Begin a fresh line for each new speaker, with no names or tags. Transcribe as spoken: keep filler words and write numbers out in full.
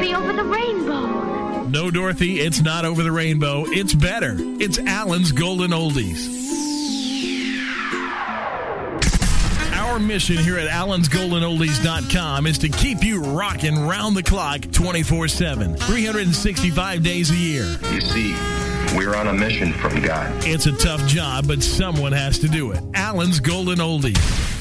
be over the rainbow.
No, Dorothy, it's not over the rainbow. It's better. It's Alan's Golden Oldies. Our mission here at Allens Golden Oldies dot com is to keep you rocking round the clock twenty-four seven, three hundred sixty-five days a year.
You see, we're on a mission from God.
It's a tough job, but someone has to do it. Allens Golden Oldies.